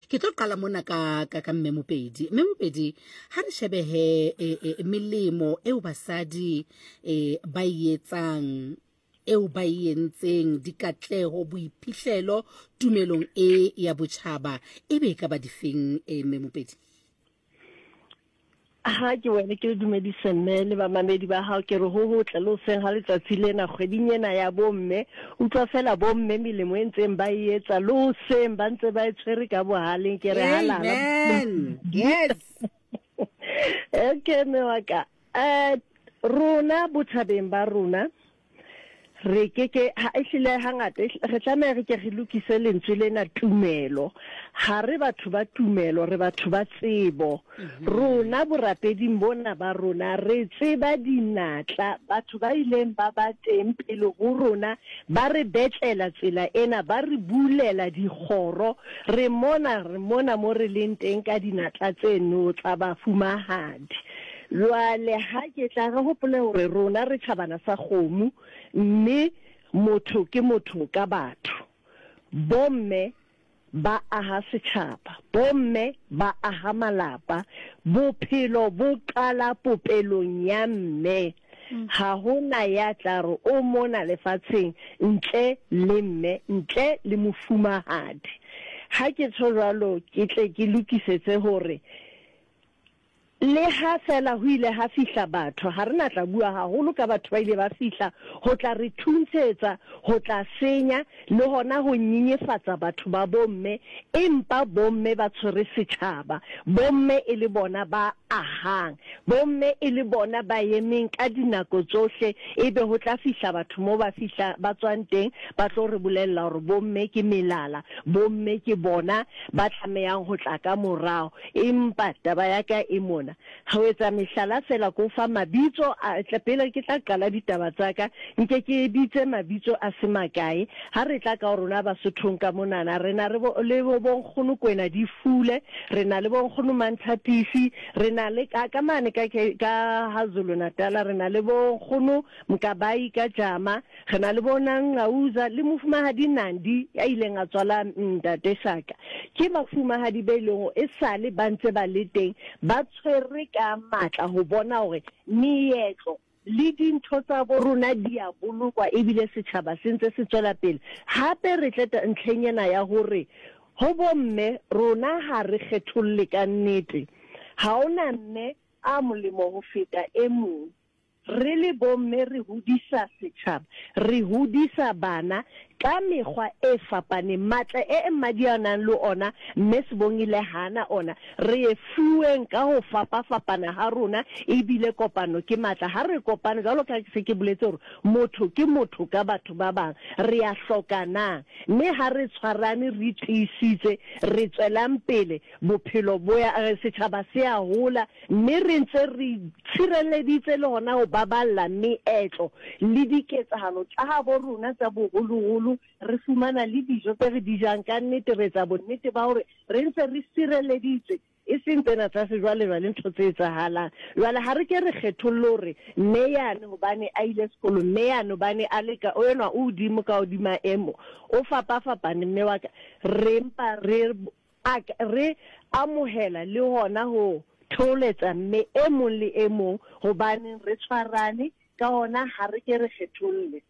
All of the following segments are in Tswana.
ke tlo qala mona ka mme Mopedi ha re shebehe melemo eo basadi ba etsang eo ba yentseng dikatleho boiphihlelo tumelong ya botjhaba ebe ka ba difeng mme Mopedi ha ke wena ke dumedisane le ba mamedi ba hao ke re ho hotle lo seng ha letsatsi lena kgweding ena ya bomme utlwa fela bomme melemo e ntseng ba etsa lo seng ba ntse ba tshwere ka bohaleng ke re halala yes okay mewaka rona bothabeng ba rona re ke ha ehlile hangata re tlameha re ke re lokise lentswe lena tumelo ha re batho ba tumelo re batho ba tsebo rona borapeding bona ba rona re tseba dinatla batho ba ileng ba teng pele ho rona ba re betlela tsela ena ba re bulela dikgoro re mona mo re leng teng ka dinatla tseno tsa bafumahadi lwale ha ke tla re hopole hore rona re tjhabana sa kgomo mme motho ke motho ka batho bomme ba aha setjhaba bomme ba aha malapa bophelo bo qala popelong ya mme ha hona ya tlare o mona lefatsheng ntle le mme ntle le mofumahadi ha ke tshwalo ke tle ke lokisetse hore le ha fela ho ile ha fihla batho ha rena tla bua haholo ka batho ba ile ba fihla ho tla re thuntsetsa ho tla senya le hona ho nyenyefatsa batho ba bomme empa bomme ba tshwere setjhaba bomme e le bona ba ahang bomme e le bona ba yemeng ka dinako tsohle ebe ho tla fihla batho mo ba fihla ba tswang teng ba tlo re bolella hore bomme ke melala bomme ke bona ba tlamehang ho tla ka morao empa taba ya ka e mona ha o etsa mehlala fela ko fa mabitso a tlapela ke tla qala ditaba tsaka nke ke bitse mabitso a se makae ha re tla ka rona ba Sesothong ka monana rena re le bo nkgono Kwena di Fule rena le bo nkgono Manthapisi rena le ka mane ka HaZulu Natal rena le bo nkgono Mkabayi ka Jama rena le bona Ngauza le mofumahadi Nandi ya ileng a tswala ntate Shaka ke mafumahadi be leng e sale ba ntse ba le teng ba tshwere ka matla ho bona hore meetlo le dintho tsa bo rona di a bolokwa ebile setjhaba se ntse se tswela pele hape re tleta ntlhenyana ya hore ho bomme rona ha re kgetholle ka nnete ha ona mme a molemo ho feta e mong re le bomme re hodisa setjhaba re hodisa bana ka mekgwa e fapane matla e mmadianang le ona mme se bongile hana ona re fuweng ka ho fapana ha rona e bile kopano ke matla ha re kopane jalo ka se ke boletse hore motho ke motho ka batho ba bang re a hlokana mme ha re tshwarane re tiisitse re tswelang pele bophelo boya setjhaba se a hola mme re ntse re tshireleditse le hona ho baballa meetlo le diketsahalo tsa bo rona tsa boholoholo re fumana le dijo tse re dijang ka nnete re tsa bonnete ba hore re ntse re sireleditse e seng tsena tsa sejwalejwale ntho tse etsahalang jwale ha re ke re kgetholle hore mme yane hobane a ile sekolo mme yane hobane a leka o yena o hodimo ka hodima emo o fapane mme wa ka re mpa re amohela le hona ho tholetsa mme e mong le e mong hobane re tshwarane ka hona ha re ke re kgetholle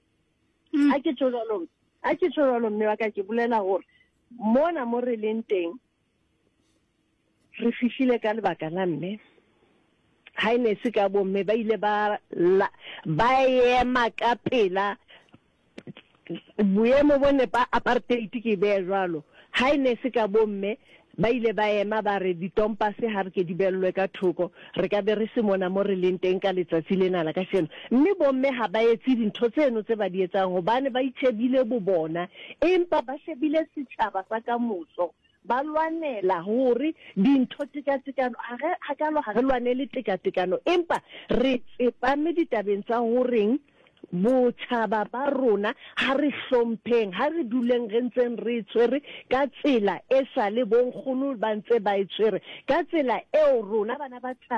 a ke tsholo mme wa ka ke bolela hore mona mo re leng teng re fihlile ka lebaka la mme ha ine se ka bomme ba ile ba ema ka pela boemo bone ba apartheid ke be jwalo ha ine se ka bomme ba ile ba ema ba re ditompase ha re ke di bellwe ka thoko re ka be re se mona mo re leng teng ka letsatsi lena la ka seno mme bomme ha ba etse dintho tseno tse ba di etsang hobane ba itshebile bo bona empa ba shebile setjhaba sa ka moso ba lwanela hore dintho tekatekano ha re lwanele tekatekano empa re tsepame ditabeng tsa horeng botjhaba ba rona ha re hlompheng ha re duleng re ntseng re tshwere ka tsela e sa le bonkgono ba ntse ba tshwere ka tsela eo rona bana ba thari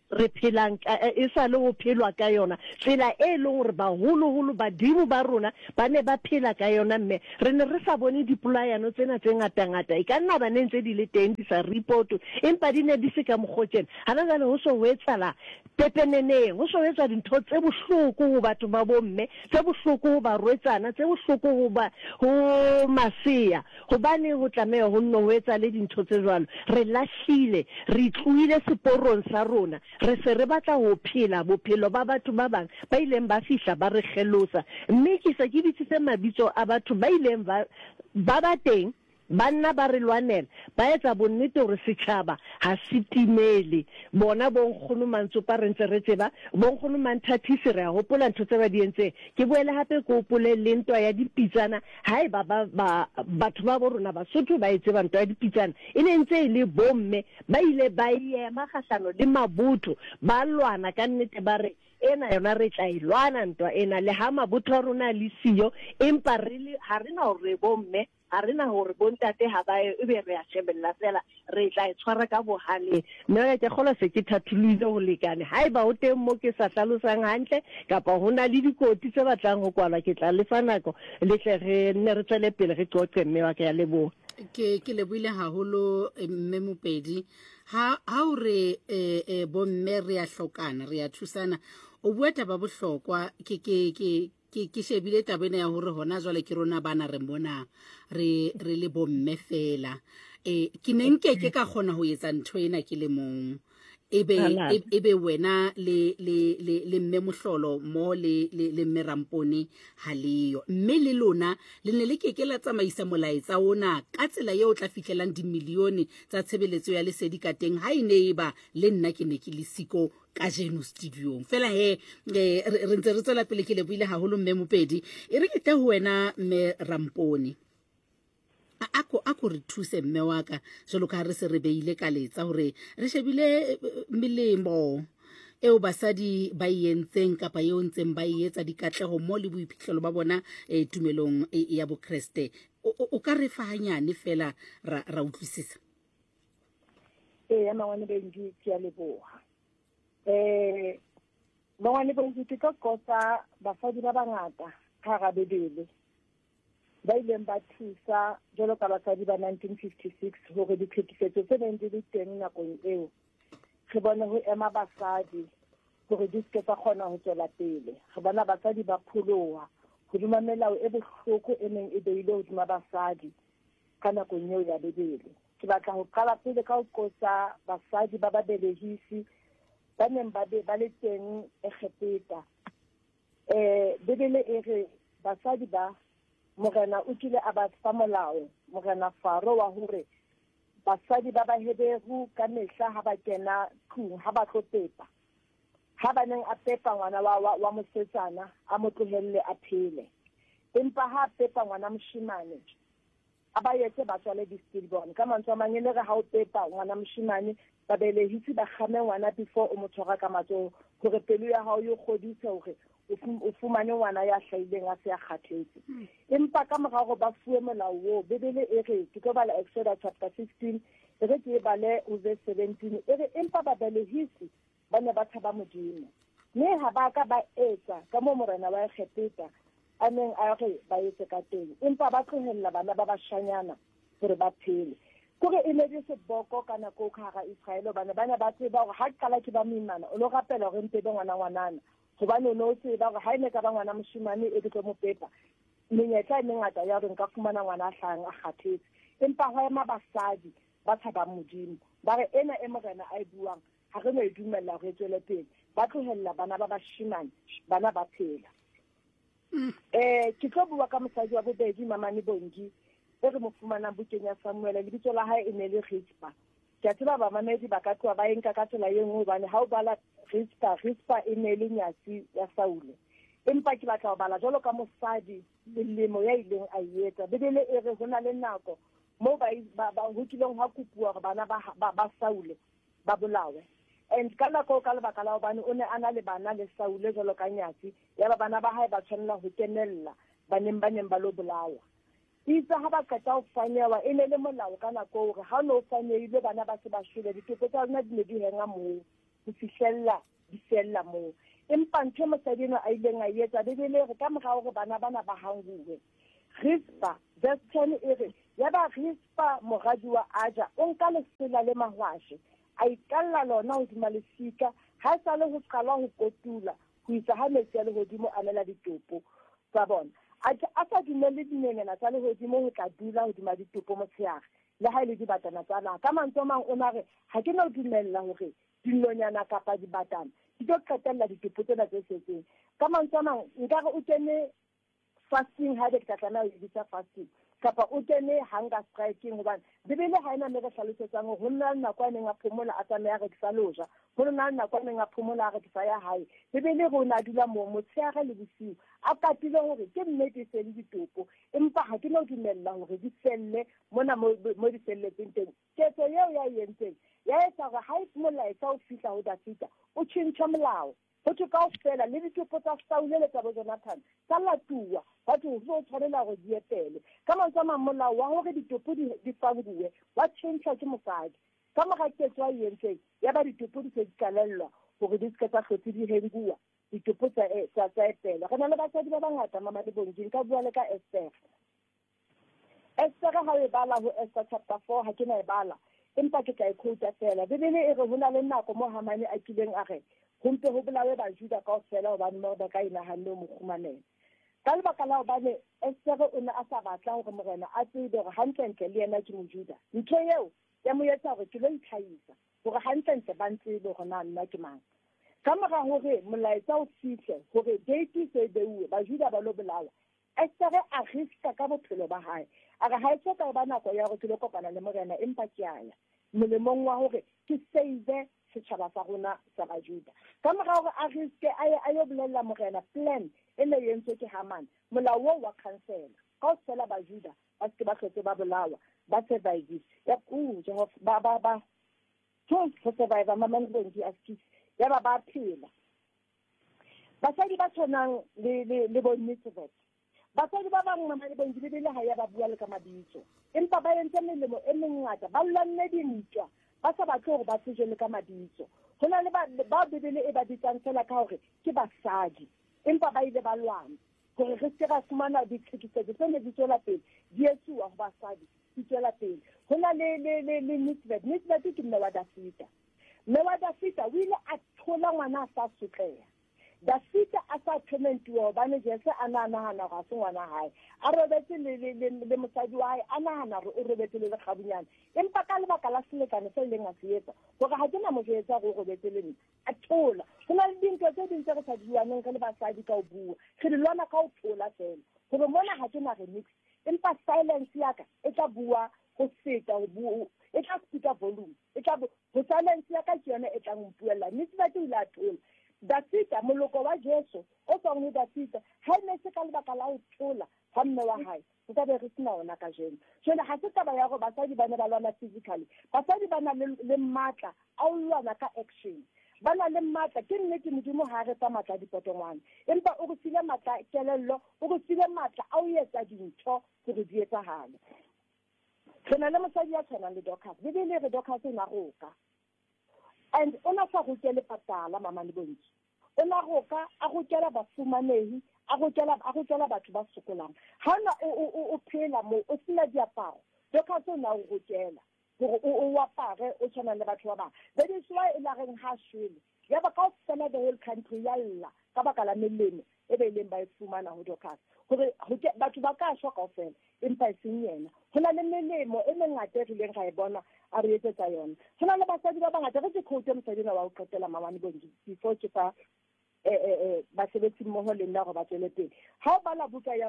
re phelang e sa le go phelwa ka yona tsela e leng gore baholo badimo ba rona ba ne ba phela ka yona mme re ne re sa bone dipolayano tsena tse ngata e ka nna ba neng tse di le teng di sa report empa di ne di se ka mogotjena hana jale ho so wetsala pepeneneng ho so wetsa dintho tse bohloko go batho ba bomme tse bohloko go ba rwetsana tse bohloko go masea gobane go tlameha go nno wetsa le dintho tse jwalo re lahlile re tluile seporong sa rona re se re batla go phela bophelo ba batho ba bang ba ileng ba fihla ba re gelosa mme ke sa ke bitsitse mabitso a batho ba ileng ba teng banna ba re lwanela ba etsa bonnete gore setšhaba ha se timele bona bonkgono mantsopa re ntse re tseba bonkgono manthathisi re a gopola ntho tse ba di entseng ke boele gape ko opole le ntwa ya dipitsana ha e ba batho ba bo rona basotho ba etse ntwa ya dipitsana e ne ntse e le bomme ba ile ba ema kgahlano le mabotho ba lwana ka nnete ba re ena yona re tla ilwana ntwa ena le ha mabotho a rona le siyo empa ha re na gore bomme a re na gore bontate ha ba e be re a shebella fela re tla tshwara ka bohale mme ke kgola se ke thathulile go lekane ha e ba o teng mo ke sa hlalosang hantle kapa hona le dikoti tse batlang go kwala ke tla lefa nako le tle re nne re tswele pele re qoqe mme wa ke ya leboha ke leboile haholo mme Mopedi ha o re bomme re a hlokana re a thusana o bua taba bohlokwa ke shebile tabene ya hore hona jwale ke rona bana re mona re le bomme fela ke neng ke ka kgona ho etsa ntho ena ke le mong ebe wena le mme Mohlolo mo le mme Rampone ha leyo mme le lona le ne le keke la tsamaisa molaetsa ona ka tsela eo tla fihlelang dimilione tsa tshebeletso ya lesedi ka teng ha ine eba le nna ke ne ke le siko ka jeno studiong fela re ntse re tsela pele ke le buile haholo mme Mopedi e re ke tla ho wena mme Rampone ako re thuse mme wa ka jalo ka re se re beile ka letsa hore re shebile melemo eo basadi ba yentseng kapa eo ntseng ba etsa dikatlego mo le boiphihlelo ba bona tumelong ya bokreste o ka re fahanyane fela ra utlwisisa ya mangwane bengi ke ya leboha mangwane bengi ke ka kosa basadi ba bangata ka ga bebele ba ileng ba thusa jalo ka basadi ba 1956 hore ditlhekefetso tse neng di le teng nakong eo re bone ho ema basadi hore di se ka kgona ho tswela pele re bona basadi ba pholoha hodima melao e bohloko e neng e beile hodima basadi ka nakong eo ya bebele ke batla ho qala pele ka ho qosa basadi ba babelehisi ba neng ba le teng Egepeta bebele e re basadi ba morena o kile a ba fa molao morena Faro wa hore basadi ba Baheberu ka mehla ha ba kena tlung ha ba tlo pepa ha ba neng a pepa ngwana wa mosetsana a mo tlohelle a phele empa ha pepa ngwana moshimane a ba yetse ba tswale di-stillborn ka mantswe a mang e le re ha o pepa ngwana moshimane babelehisi ba kgame ngwana before o mo tshwara ka matsoho hore pelo ya hao yo kgodise hore o fumane ngwana ya hlaileng a se a kgathetse empa ka morago ba fuwe molao wo bebele e re ke tlo bala Exodus chapter 15 e re ke bale verse 17 e re empa babelehisi ba ne ba thaba Modimo mme ha ba ka ba etsa ka mo morena wa Egepeta a neng a re ba etse ka teng empa ba tlohella bana ba bashanyana hore ba phele kore e ne di seboko ka nako ka ga Israel bana ba tseba hore ha qala ke ba moimana o lo rapela hore mpebe ngwanana gobane no tseba gore ha ine ka ba ngwana moshimane e tlo mo pepa menyetla e mengata ya re nka fumana ngwana a hlang a kgathetse empa ho ema basadi ba thaba Modimo ba re ena e morena a buang ha re no e dumella go etswele pele ba tlohella bana ba bashimane bana ba phela ke tlo bua ka mosadi wa bobedi Mamane Bongi e re mo fumanang bukeng ya Samuel le bitso la hae e ne le Rispa ke tseba ba mamedi ba ka tloa ba enka ka tsela e nngwe bane ha o bala Rispa e ne le nyatsi ya Saule empa ke batla ho bala jalo ka mosadi melemo ya ileng a etsa bebele e re hona le nako mo ba ho kileng ha kupuwa gore bana ba Saule ba bolawe and ka nako ka lebaka la hobane o ne ana le bana le Saule jalo ka nyatsi ya ba bana ba hae ba tshwanela ho kenella baneng ba lo bolawa itse ha ba qeta ho fanyewa e ne le molao ka nako hore ha no fanyeile bana ba se ba shwele diteko tsa rona di ne di henga moo go fihlella di fella moo empa ntho mosadi eno a ileng a etsa bebele re ka morao gore bana ba hanguwe Rispa verse 10 e re ya ba Rispa moradi wa Aja o nka lesela le mahwashe a ikalla lona hodima lesika ha sa le ho qala ho kotula ho isa ha metsi a lehodimo a nela ditopo tsa bona a sa dumele dinyenyana tsa lehodimo ho tla dula hodima ditopo motshehare le ha ile dibatana tsa naha ka mantswe a mang o na re ha ke no dumella hore dinonyana kapa dibatana di tlo qetella ditopo tsena tse setseng ka mantswe a mang nkare o kene fasting ha de ka tsana o ditsa fasting kapa o kene hunger striking hobane bebele ha ena me re hlalosetsang ho nna nna kwa neng a phomola a tsamaya re tsa loja ho nna nna kwa neng a phomola re tsa ya hae bebele go na dula mo motshehare le bosiu a katile hore ke nnete se le ditopo empa ha ke no dumella hore di selle mona mo di selletseng teng ketso yeo ya yentseng ya etsa gore ha e mola etsa o fihla ho Dafita o tšhentšha molao go tlo ka ofela le ditopo tsa Saule le tsa bo Jonathan tsa latuwa batho go tshwanela go di etele ka mantswe a mang molao wa hore ditopo di fanguwe wa tšhentšha ke mosadi ka moga ketso a yentseng ya ba ditopo di se di tlalellwa gore di se tsa hlotse di henguwa ditopo tsa etela re na le basadi ba bangata mama le bonjeng ka bua le ka Esther ha e bala ho Esther chapter 4 ha ke na e bala empa ke tla e quote fela bebele e re hona le nako mo Hamane a kileng a re gompe ho bolawe ba Juda ka ofela hobane Mordecai ina hanne mo khumanela ka lebaka la hobane Esther o ne a sa batla hore morena a tsebe hore hantlentle le yena ke mojuda ntho eo ya mo etsa hore ke lo itlhaisa hore hantlentle ba ntsebe hore na nna ke mang ka mora hore molaetsa o fihle hore date se beuwe ba Juda ba lo bolawa Esther a riska ka bophelo ba hae a re ha e tsoka ba nako ya hore ke lo kopana le morena empa ke aya molemong wa hore ke save setšhaba sa rona sa ba Juda ka mora hore a riske a yo bolella morena plan ene yentswe ke Haman molao wa cancel ka o sela ba Juda ba se ba hlotse ba bolawa ba survive ya Jehova to survive mama ngi askisi ya ba phela basadi ba tshwanang le bo Nitvet basadi ba bang mama le bongi bile ha ya ba bua le ka mabitso empa ba entse melemo e mengata ba lwanne dintwa ba sa batle hore ba tsije le ka mabitso hona le ba bebele e ba ditsang fela ka hore ke basadi empa ba ile ba lwana gore re se ra fumana ditlhekisetse tse ne di tswela pele di etsuwa go basadi di tswela pele hona le Nitvet ke mme wa Dafita o ile a thola ngwana a sa sotleha Dafita a sa thementiwa hobane Jese a nahana ga se ngwana hae a robetse le mosadi wa hae a nahana gore o robetse le lekgabunyana empa ka lebaka la selekane se leng a se etsa gore ga ke na mo jetsa go robetse le nna a thola go na le dintho tse dintse re sa diwaneng re le basadi ka o bua re di lwana ka o thola fela gore mona ga ke na remix empa silence ya ka e tla bua go feta go bua e tla speaker volume e tla go silence ya ka ke yone e tla ngpuela Nitvet o ile a thola Dafita moloko wa Jesu o tswang ho Dafita ha ne se ka lebaka la ho thola ha mme wa hae o ka be re sina ona ka jeno jona ha se taba ya go basadi ba ne ba lwana physically basadi ba na le matla a o lwana ka action ba na le matla ke nnete modimo ha re tsa matla dipotongwane empa o go sile matla kelello o go sile matla a o etsa dintho gore di etsagale re na le mosadi ya tshwanang le Dorcas bebele re Dorcas e na goka and ona sa go tšele patala mama le bonki ona goka a go tšela bafumanehi a go tšela batho ba sokolang hana o phela mo o sina diaparo Dorcas o na go tšela gore o apare o tshwana le batho ba bang that is why e la reng ha shwele ya ba ka o tsena the whole country ya lla ka baka la melemo e be leng ba e fumana ho Dorcas gore batho ba ka shwa kaofela empa e seng yena go na le melemo e mengata e rileng ga e bona a re etsetsa yona go na le basadi ba bangata re ke quote mosadina wa o qetela mamane bongi before ke fa basebetsi mmoho le nna go ba tswele pele ha o bala buka ya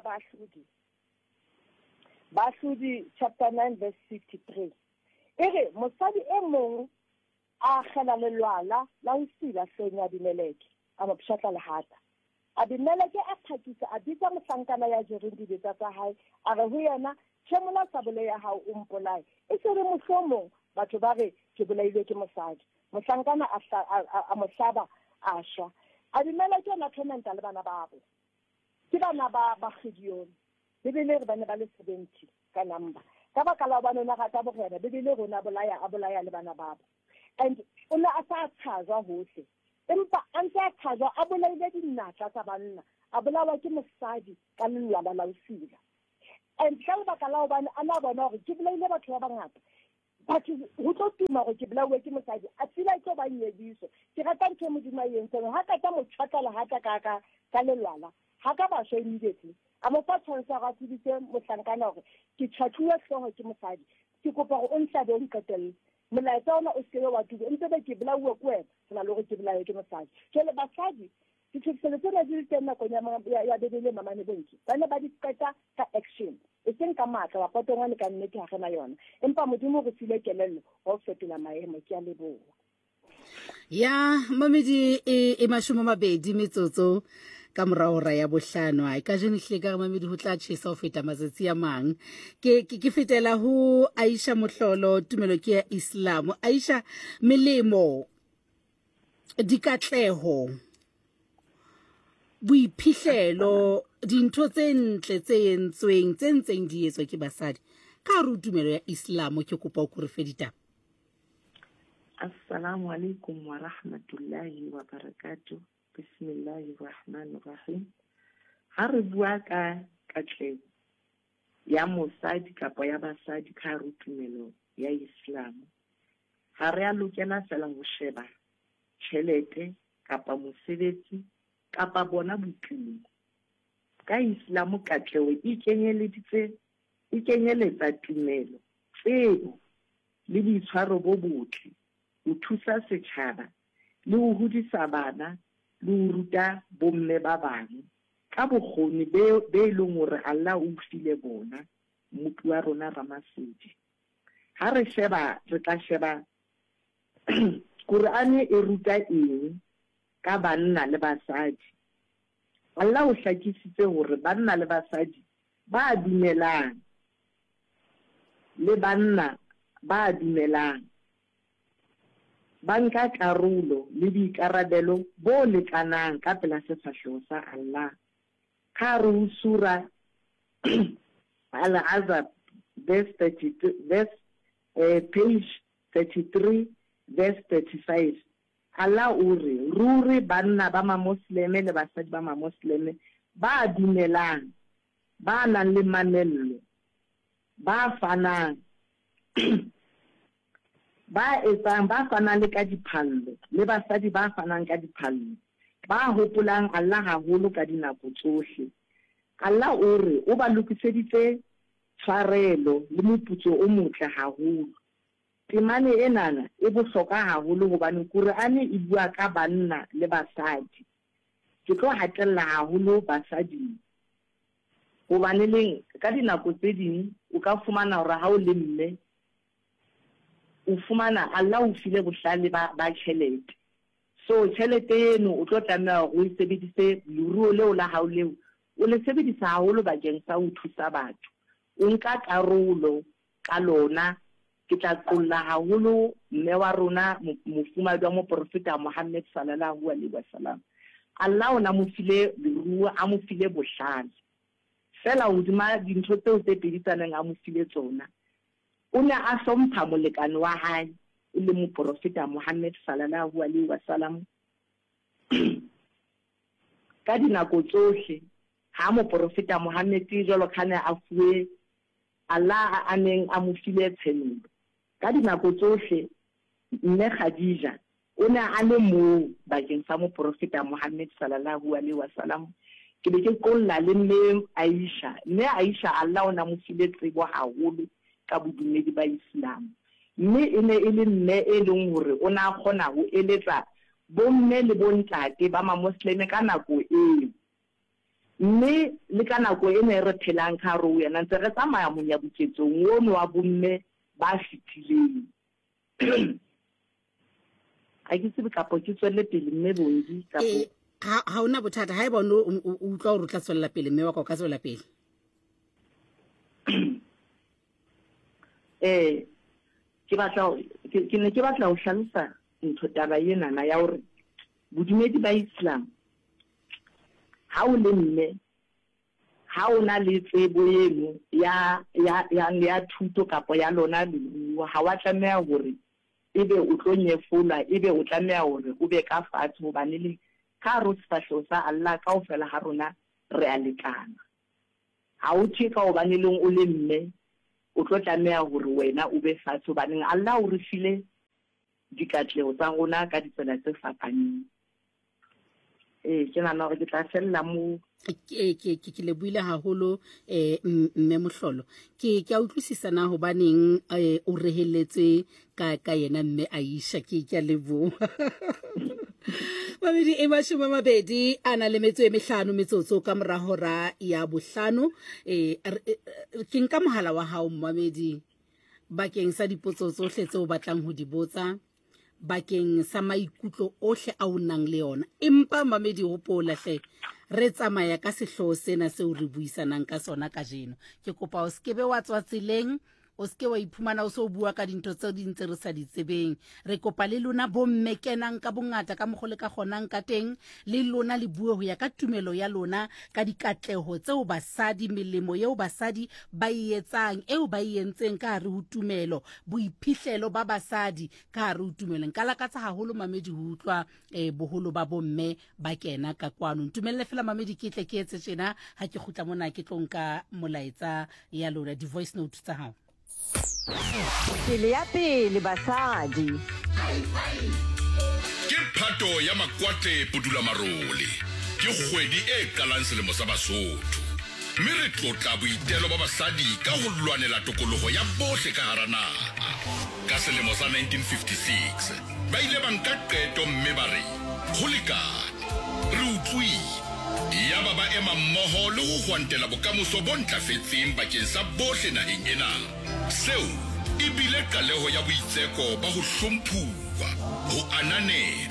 Baahlodi chapter 9 verse 53 ere mosadi e mong a kgela lelwala la ho sila hleng ya Abimeleke a mo pshatla lehata Abimeleke a phakisa a bitsa mohlankana ya jereng dibetsa tsa hae a re ho yena tshemona sa bole ya hao o mpolae e se re mohlomong batho ba re ke bolailwe ke mosadi mohlankana a mohlaba a shwa Abimeleke na tormenta le bana babo ke bana ba Gideon bebele re bana ba le 70 ka number ka baka la bana na gata bogena bebele rona a bolaya le bana babo and o ne a sa tshajwa hohle empa a ntse a tshajwa a bolaile dinatla tsa banna a bolawa ke mosadi ka lelwala la usila and ka lebaka la hobane a na bona hore ke bolaile batho ba bangata batho ho tlo tuma gore ke bolawe ke mosadi a tsila ke ba nyediso ke rata ntho modimo a entseng ha ka tla mo tshwatla ha ka lelwala ha ka ba shwe immediately a mo fa tshwantsho ga tsebise mohlankana gore ke tshwatluwe hlogo ke mosadi ke kopa go o ntlabe o nkatelle molaetsa ona o seke wa tuba ntse be ke bolauwe ke wena go na le gore ke bolawe ke mosadi jale basadi ditlhokiselo tse di le teng nakong ya bebele mamane bonke ba ne ba di qeta ka action e seng ka maatla wa potongwane ka nnete ga gena yona empa modimo go file kelello go fetola maemo ke a leboa ya mamedi e mashumo mabedi metsotso ka morao ra ya bohlano ai ka jene hle ka mamedi ho tla tshisa ho feta matsatsi a mang ke fetela ho Aisha Mohlolo tumelo ke ya Islam Aisha melemo dikatleho boiphihlelo dintho tse ntle tse entsweng tse ntseng di etswa ke basadi ka re tumelo ya Islam ke kopa o re fedita Assalamu alaikum wa rahmatullahi wa barakatuh Bismillahirrahmanirrahim ha re bua ka katleho ya mosadi kapa ya basadi ka re tumelo ya Islam ha re a lokela fela ho sheba tjhelete kapa mosebetsi kapa bona botumo ka Islam katleho e kenyeletsa tumelo tsebo le boitshwaro bo botle ho thusa setjhaba le ho hodisa bana le ho ruta bomme ba bang ka bokgoni be leng hore Allah o file bona motho wa rona Ramasedi ha re tla sheba Qur'ane e ruta eng ka banna le basadi Allah o hlakisitse hore banna le basadi ba dumelang le banna ba dumelang banka karolo le dikarabelo bo lekanang ka pela sefahleho sa Allah ka re sura Al-Azab page 33 verse 35 Allah o re ruri banna ba ma muslime le basadi ba ma muslime ba dumelang ba nang le manello ba fanang ba etsang ba fanang le ka diphallo le basadi ba fanang ka diphallo ba hopolang Allah haholo ka dinako tsohle Allah o re o ba lokiseditse tshwarelo le moputso o motle haholo temane enana e bohloka haholo hobane Qur'ane e bua ka banna le basadi ke tlo hatella haholo basadi hobane le ka dinako tse ding o ka fumana hore ha o le mme o fumana Allah o file bohlale ba tjhelete so tjhelete eno o tlo tlameha go e sebedise leruo leo la hao leo o le sebedisa haholo bakeng sa ho thusa batho o nka karolo ka lona ke tla qolla haholo mme wa rona mofumadi wa moprofeta Muhammad sallallahu alaihi wasallam Allah o na mo file leruo a mo file bohlale fela hodima dintho tseo tse peditsaneng a mo file tsona o ne a hlompha molekane wa hae e le moprofeta Muhammad sallallahu alaihi wasallam ka dinako tsohle ha moprofeta Muhammad jwalo kana a fuwe Allah a neng a mo file tshenyo ka dinako tsohle mme Khadija o ne a le mo bakeng sa moprofeta Muhammad sallallahu alaihi wasallam ke be ke qolla le mme Aisha Allah o na mo file tsebo haholo ka bodumedi ba Islam mme e ne e le mme e leng hore o na kgona ho eletsa bomme le bontate ba ma muslime ka nako eo mme le ka nako e ne re phelang ka ro yena ntse re tsamaya monyabuketsong ono wa bomme ba fitileng a ke tsebe kapo ke tswelle pele mme bongi kapo ha ona bothata ha eba o utlwa o tla tswella pele mme wa ka tswella pele ke ne ke batla ho hlalosa ntho taba ena na ya hore bodumedi ba Islam ha o le mme ha o na le tsebo eno ya thuto kapo ya lona leruo ha wa tlameha hore ebe o tlo nyefolwa ebe o tlamea hore o be ka fatshe hobane le ka ro sefahleho sa Allah kaofela ha rona re a lekana. Ha o thwe ka hobane leng o le mme o tlo tlamea hore wena o be fatshe hobane Allah o re file dikatleho tsa rona ka ditsela tse fapaneng. Ke nahana hore ke tla fella moo. Ke le buile haholo mme Mohlolo. Ke a utlwisisa na hobaneng o reheletse ka yena mme Aisha ke a leboha. Mamedi e mashome mabedi ana le metso e mehlano metsotso ka mora hora ya bohlano. Ke nka mohala wa hao Mamedi bakeng sa dipotso tsohle tse o batlang ho di botsa, bakeng sa maikutlo ohle a o nang le yona. Empa Mamedi hopola hle re tsamaya ka sehloho sena se o re buisanang ka sona ka jeno. Ke kopa o skebe wa tswa tseleng, o ske wa iphumana o so bua ka dintho tse di ntse re sa di tsebeng. Re kopa le lona bomme kenang ka bongata ka mogole ka kgonang ka teng, le lona le bue ho ya ka tumelo ya lona ka dikatleho tseo basadi, melemo eo basadi ba etsang, eo ba entseng ka hare ho tumelo, boiphihlelo ba basadi ka hare ho tumelo. Nka lakatsa haholo Mamedi ho utlwa boholo ba bomme ba kena ka kwano. Ntumelle fela Mamedi ke tle ke etse tjena ha ke khutla mona ke tlonka molaetsa ya lona di voice note tsa hao. Pele ya pele basadi. Ke phato ya Makwatle Pudulamarole. Ke kgwedi e qalang selemo sa Basotho. Mme re tlotla boitelo ba basadi ka ho lwanela tokoloho ya bohle ka hara naha. Ka selemo sa 1956 ba ile ba nka qeto mme ba re ho lekane, re utlwile. Ya baba ema mmoho le ho hwantela bokamoso bo ntlafetseng bakeng sa bohle naheng ena. Seo e bile qaleho ya boitseko ba ho hlomphuwa, ho ananela